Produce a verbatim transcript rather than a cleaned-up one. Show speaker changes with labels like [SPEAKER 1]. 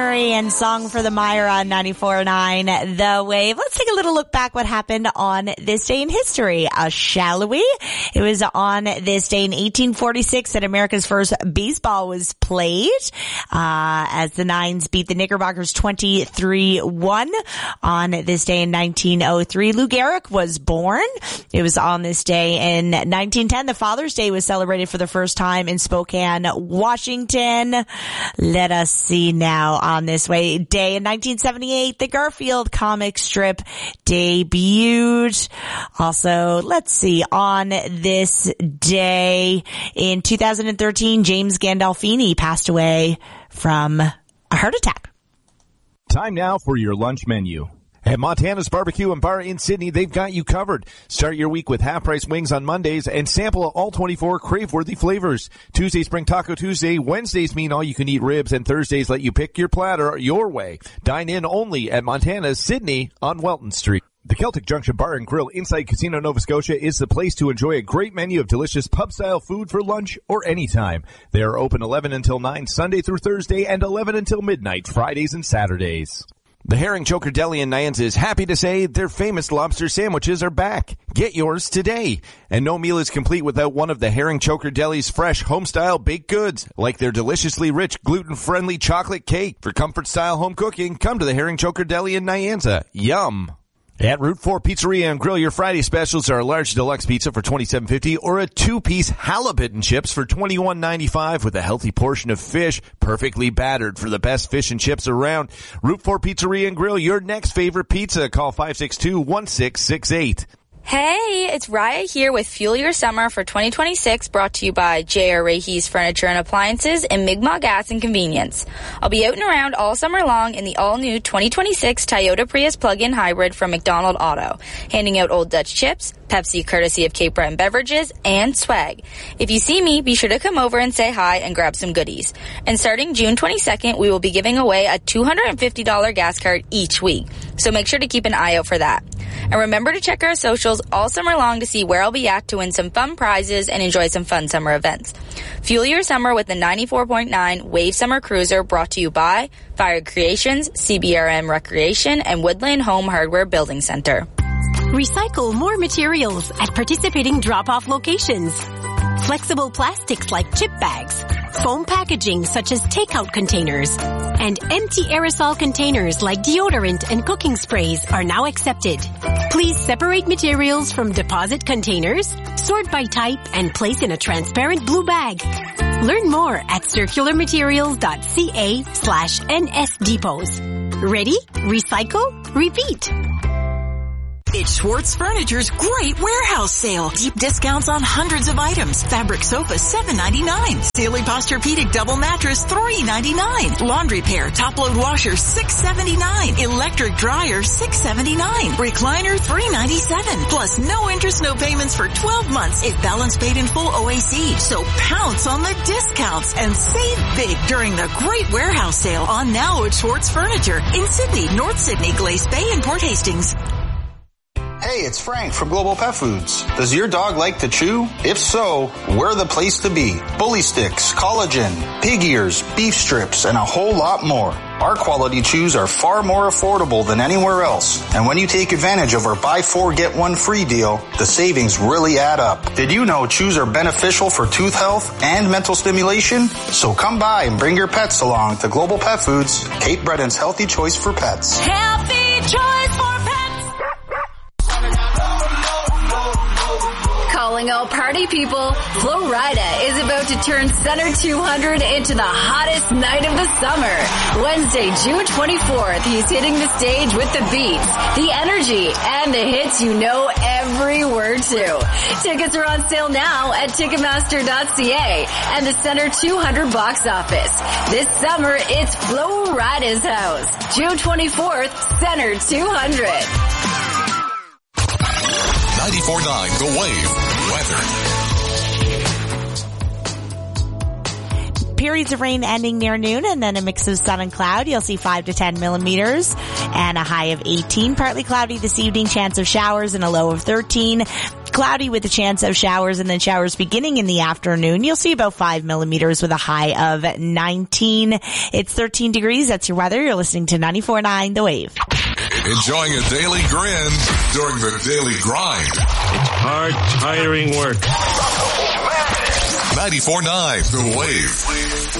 [SPEAKER 1] And Song for the Myra on ninety-four point nine The Wave. Let's take a little look back what happened on this day in history, uh, shall we? It was on this day in eighteen forty-six that America's first baseball was played, uh, as the Nines beat the Knickerbockers twenty-three one. On this day in nineteen oh three, Lou Gehrig was born. It was on this day in nineteen ten. The Father's Day was celebrated for the first time in Spokane, Washington. Let us see now. On this way day in nineteen seventy-eight, the Garfield comic strip debuted. Also, let's see, on this day in two thousand thirteen, James Gandolfini passed away from a heart attack.
[SPEAKER 2] Time now for your lunch menu. At Montana's Barbecue and Bar in Sydney, they've got you covered. Start your week with half-price wings on Mondays and sample all twenty-four crave-worthy flavors. Tuesdays bring Taco Tuesday, Wednesdays mean all-you-can-eat ribs, and Thursdays let you pick your platter your way. Dine in only at Montana's Sydney on Welton Street. The Celtic Junction Bar and Grill inside Casino Nova Scotia is the place to enjoy a great menu of delicious pub-style food for lunch or anytime. They are open eleven until nine Sunday through Thursday and eleven until midnight Fridays and Saturdays. The Herring Choker Deli in Nyanza is happy to say their famous lobster sandwiches are back. Get yours today. And no meal is complete without one of the Herring Choker Deli's fresh home-style baked goods, like their deliciously rich gluten-friendly chocolate cake. For comfort-style home cooking, come to the Herring Choker Deli in Nyanza. Yum! At Route four Pizzeria and Grill, your Friday specials are a large deluxe pizza for twenty-seven fifty or a two-piece halibut and chips for twenty-one ninety-five with a healthy portion of fish, perfectly battered for the best fish and chips around. Route four Pizzeria and Grill, your next favorite pizza. Call five six two, one six six eight.
[SPEAKER 3] Hey, it's Raya here with Fuel Your Summer for twenty twenty-six, brought to you by J R. Rahe's Furniture and Appliances and Mi'kmaq Gas and Convenience. I'll be out and around all summer long in the all-new twenty twenty-six Toyota Prius plug-in hybrid from McDonald Auto, handing out Old Dutch chips, Pepsi courtesy of Cape Breton Beverages, and swag. If you see me, be sure to come over and say hi and grab some goodies. And starting June twenty-second, we will be giving away a two hundred fifty dollars gas card each week, so make sure to keep an eye out for that. And remember to check our socials all summer long to see where I'll be at to win some fun prizes and enjoy some fun summer events. Fuel your summer with the ninety-four point nine Wave Summer Cruiser, brought to you by Fire Creations, C B R M Recreation, and Woodland Home Hardware Building Center.
[SPEAKER 4] Recycle more materials at participating drop-off locations. Flexible plastics like chip bags, foam packaging such as takeout containers, and empty aerosol containers like deodorant and cooking sprays are now accepted. Please separate materials from deposit containers, sort by type, and place in a transparent blue bag. Learn more at circularmaterials.ca slash nsdepots. Ready? Recycle? Repeat.
[SPEAKER 5] It's Schwartz Furniture's great warehouse sale. Deep discounts on hundreds of items. Fabric sofa seven ninety-nine. Sealy Posturepedic double mattress three ninety-nine. Laundry pair top load washer six seventy-nine. Electric dryer six seventy-nine. Recliner three ninety-seven. Plus no interest, no payments for twelve months if balance paid in full O A C. So pounce on the discounts and save big during the great warehouse sale on now at Schwartz Furniture in Sydney, North Sydney, Glace Bay, and Port Hastings.
[SPEAKER 6] Hey, it's Frank from Global Pet Foods. Does your dog like to chew? If so, we're the place to be. Bully sticks, collagen, pig ears, beef strips, and a whole lot more. Our quality chews are far more affordable than anywhere else. And when you take advantage of our buy four, get one free deal, the savings really add up. Did you know chews are beneficial for tooth health and mental stimulation? So come by and bring your pets along to Global Pet Foods, Cape Breton's healthy choice for pets.
[SPEAKER 5] Healthy choice for pets.
[SPEAKER 7] Calling all party people, Flo Rida is about to turn Center two hundred into the hottest night of the summer. Wednesday, June twenty-fourth, he's hitting the stage with the beats, the energy, and the hits you know every word to. Tickets are on sale now at Ticketmaster dot c a and the Center two hundred box office. This summer, it's Flo Rida's house. June twenty-fourth, Center two hundred.
[SPEAKER 8] ninety-four point nine The Wave. Weather.
[SPEAKER 1] periods of rain ending near noon, and then a mix of sun and cloud. You'll see five to ten millimeters and a high of eighteen. Partly cloudy this evening, chance of showers and a low of thirteen. Cloudy with a chance of showers and then showers beginning in the afternoon. You'll see about five millimeters with a high of nineteen. It's thirteen degrees. That's your weather. You're listening to ninety-four point nine The Wave.
[SPEAKER 8] Enjoying a daily grin during the daily grind.
[SPEAKER 9] It's hard, tiring work.
[SPEAKER 8] ninety-four point nine The Wave.